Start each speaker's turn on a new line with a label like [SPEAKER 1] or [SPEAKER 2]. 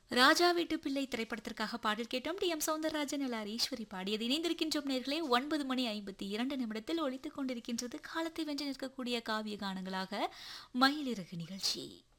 [SPEAKER 1] ராஜா வீட்டு பிள்ளை திரைப்படத்திற்காக பாடல் கேட்டோம். டி.எம். சௌந்தரராஜன், எல்.ஆர். ஈஸ்வரி பாடியது. இணைந்திருக்கின்றோம் நேர்களே. 9:52 ஒலித்துக் கொண்டிருக்கின்றது. காலத்தை வென்று நிற்கக்கூடிய காவிய கானங்களாக மயிலிறகு நிகழ்ச்சி.